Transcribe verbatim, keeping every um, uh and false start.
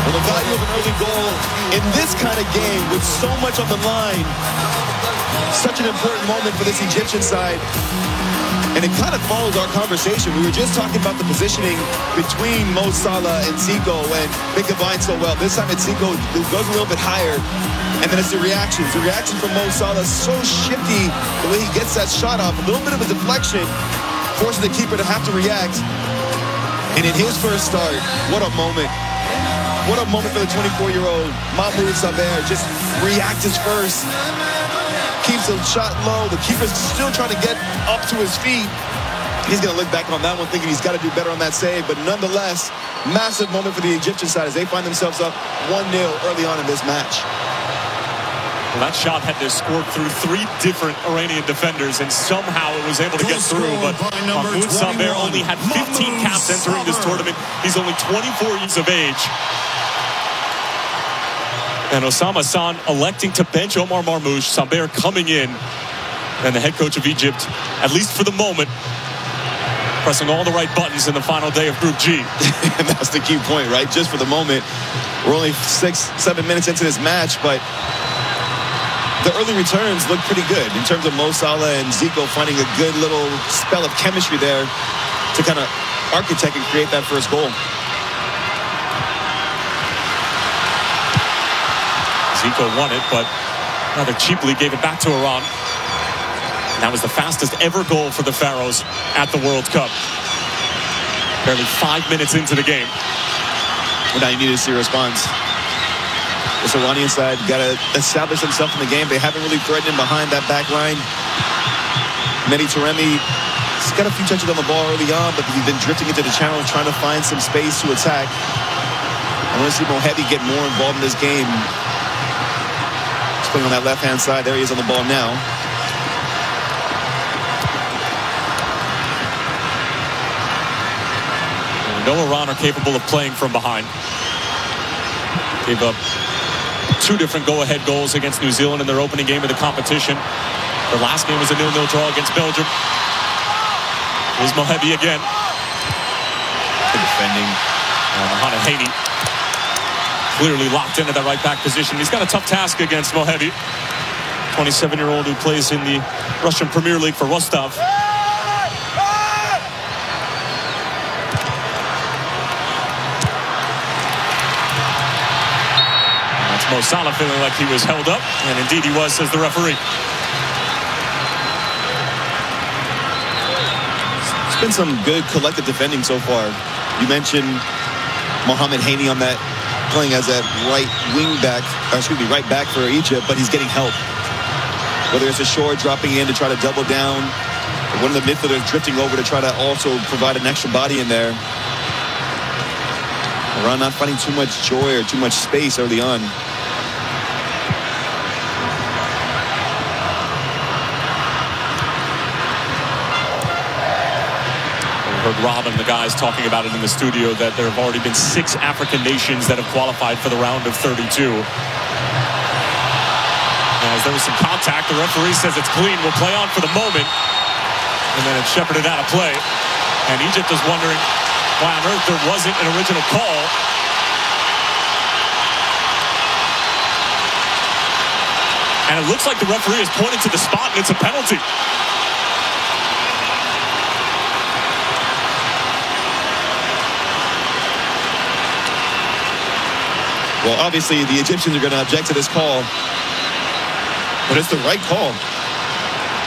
Well, the value of an early goal in this kind of game with so much on the line, such an important moment for this Egyptian side. And it kind of follows our conversation. We were just talking about the positioning between Mo Salah and Zico, and they combine so well. This time it's Zico who goes a little bit higher, and then it's the reactions. The reaction from Mo Salah is so shifty, the way he gets that shot off. A little bit of a deflection, forcing the keeper to have to react. And in his first start, what a moment. What a moment for the twenty-four-year-old Mahmoud Saber. Just reacts first. Keeps the shot low. The keeper's still trying to get up to his feet. He's going to look back on that one thinking he's got to do better on that save. But nonetheless, massive moment for the Egyptian side as they find themselves up one nil early on in this match. Well, that shot had to score through three different Iranian defenders, and somehow it was able to get through. But Mahmoud Saber only had fifteen caps entering this tournament. He's only twenty-four years of age. And Osama San electing to bench Omar Marmoush. Saber coming in. And the head coach of Egypt, at least for the moment, pressing all the right buttons in the final day of Group G. And that's the key point, right? Just for the moment. We're only six, seven minutes into this match, but the early returns look pretty good in terms of Mo Salah and Zico finding a good little spell of chemistry there to kind of architect and create that first goal. Zico won it, but rather cheaply gave it back to Iran. And that was the fastest ever goal for the Pharaohs at the World Cup. Barely five minutes into the game. Well, now you need to see a response. This Iranian side got to establish themselves in the game. They haven't really threatened behind that back line. Mehdi Taremi, he's got a few touches on the ball early on, but he's been drifting into the channel, trying to find some space to attack. I want to see Mohedi get more involved in this game. He's playing on that left-hand side. There he is on the ball now. No Iran are capable of playing from behind. Gave up two different go-ahead goals against New Zealand in their opening game of the competition. Their last game was a nil nil draw against Belgium. Here's Mohedi again. Good defending. Uh, Mohamed Haney clearly locked into that right back position. He's got a tough task against Mohedi, twenty-seven-year-old who plays in the Russian Premier League for Rostov. Mo Salah feeling like he was held up, and indeed he was, says the referee. It's been some good collective defending so far. You mentioned Mohamed Haney on that, playing as that right wing back, or excuse me, right back for Egypt, but he's getting help. Whether it's a short dropping in to try to double down, or one of the midfielders drifting over to try to also provide an extra body in there. Iran not finding too much joy or too much space early on. Heard Rob and the guys talking about it in the studio that there have already been six African nations that have qualified for the round of thirty-two. As there was some contact, the referee says it's clean. We'll play on for the moment. And then it's shepherded out of play. And Egypt is wondering why on earth there wasn't an original call. And it looks like the referee is pointing to the spot, and it's a penalty. Well, obviously, the Egyptians are going to object to this call, but it's the right call.